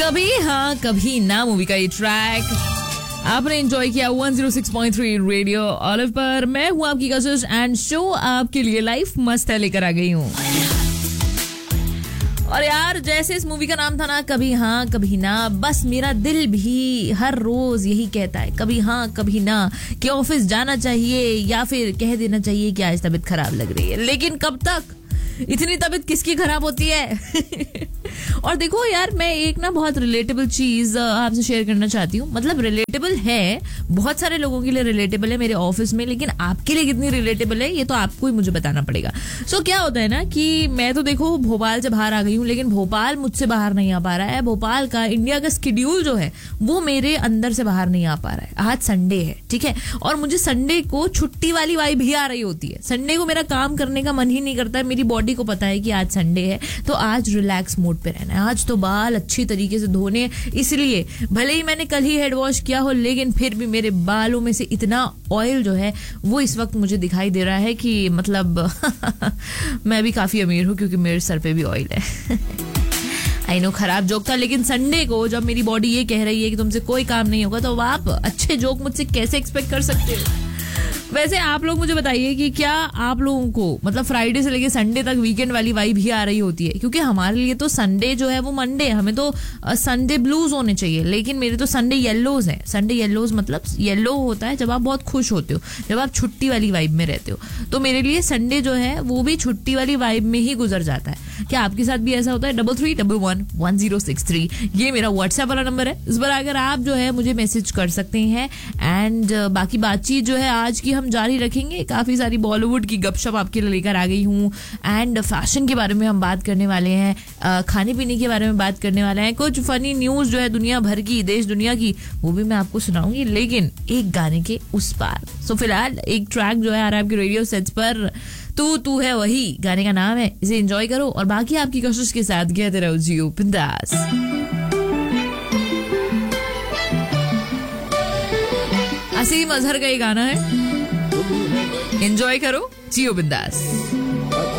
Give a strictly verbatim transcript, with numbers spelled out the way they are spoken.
कभी हाँ कभी ना मूवी का ये ट्रैक आपने एंजॉय किया one zero six point three radio olive पर। मैं हूँ आपकी कशिश एंड शो आपके लिए लाइफ मस्त है लेकर आ गई हूँ। और यार जैसे इस मूवी का नाम था ना, कभी हाँ कभी ना, बस मेरा दिल भी हर रोज यही कहता है कभी हाँ कभी ना, कि ऑफिस जाना चाहिए या फिर कह देना चाहिए कि आज तबीयत खराब लग रही है। लेकिन कब तक? इतनी तबीयत किसकी खराब होती है? और देखो यार, मैं एक ना बहुत रिलेटेबल चीज आपसे शेयर करना चाहती हूँ। मतलब रिलेटेबल है, बहुत सारे लोगों के लिए रिलेटेबल है मेरे ऑफिस में, लेकिन आपके लिए कितनी रिलेटेबल है ये तो आपको ही मुझे बताना पड़ेगा। सो so, क्या होता है ना कि मैं तो देखो भोपाल से बाहर आ गई हूँ, लेकिन भोपाल मुझसे बाहर नहीं आ पा रहा है। भोपाल का, इंडिया का स्केड्यूल जो है वो मेरे अंदर से बाहर नहीं आ पा रहा है। आज संडे है, ठीक है, और मुझे संडे को छुट्टी वाली वाइब भी आ रही होती है। संडे को मेरा काम करने का मन ही नहीं करता है। मेरी बॉडी को पता है कि आज संडे है, तो आज रिलैक्स मोड पे रहना है। आज तो बाल अच्छी तरीके से धोने, इसलिए भले ही मैंने कल ही हेड वॉश किया हो, लेकिन फिर भी मेरे बालों में से इतना ऑयल जो है वो इस वक्त मुझे दिखाई दे रहा है कि मतलब मैं भी काफी अमीर हूँ, क्योंकि मेरे सर पे भी ऑयल है। आई नो खराब जोक था, लेकिन संडे को जब मेरी बॉडी ये कह रही है कि तुमसे कोई काम नहीं होगा, तो आप अच्छे जोक मुझसे कैसे एक्सपेक्ट कर सकते हो? वैसे आप लोग मुझे बताइए कि क्या आप लोगों को मतलब फ्राइडे से लेके संडे तक वीकेंड वाली वाइब ही आ रही होती है? क्योंकि हमारे लिए तो संडे जो है वो मंडे, हमें तो संडे ब्लूज होने चाहिए, लेकिन मेरे तो संडे येलोज हैं। संडे येलोज मतलब येलो होता है जब आप बहुत खुश होते हो, जब आप छुट्टी वाली वाइब में रहते हो। तो मेरे लिए संडे जो है वो भी छुट्टी वाली वाइब में ही गुजर जाता है। क्या आपके साथ भी ऐसा होता है? Double three double one one zero six three ये मेरा व्हाट्सएप वाला नंबर है। इस पर अगर आप जो है मुझे मैसेज कर सकते हैं। एंड बाकी बातचीत जो है आज की हम जारी रखेंगे। काफी सारी बॉलीवुड की गपशप आपके लिए लेकर आ गई हूँ। एंड फैशन के बारे में हम बात करने वाले हैं, खाने पीने के बारे में बात करने वाले हैं, कुछ फनी न्यूज जो है दुनिया भर की, देश दुनिया की, वो भी मैं आपको सुनाऊंगी, लेकिन एक गाने के उस पार। सो फिलहाल एक ट्रैक जो है आ रहा है आपके रेडियो सेट्स पर, तू तू है वही गाने का नाम है। इसे एंजॉय करो और बाकी आपकी कोशिश के साथ कहते रहो जियो बिंदास। असीम अजहर का ये गाना है, एंजॉय करो, जियो बिंदास।